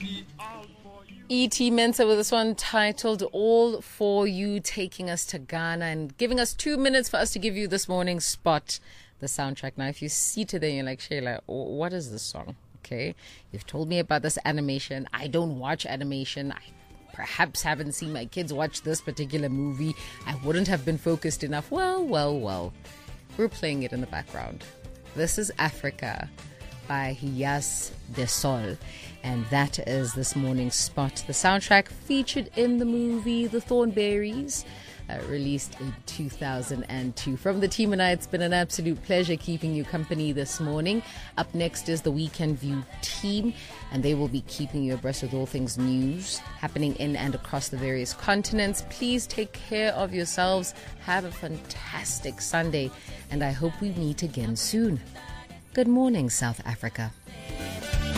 E.T. Mensah with this one titled All For You, taking us to Ghana and giving us 2 minutes for us to give you this morning's spot, the soundtrack. Now, if you see today and you're like, Shayla, what is this song? Okay, you've told me about this animation. I don't watch animation. I perhaps haven't seen my kids watch this particular movie. I wouldn't have been focused enough. Well. We're playing it in the background. This is Africa by Yas de Sol. And that is this morning's spot. The soundtrack featured in the movie The Thornberrys, released in 2002. From the team and I, it's been an absolute pleasure keeping you company this morning. Up next is the Weekend View team, and they will be keeping you abreast with all things news happening in and across the various continents. Please take care of yourselves. Have a fantastic Sunday, and I hope we meet again soon. Good morning, South Africa.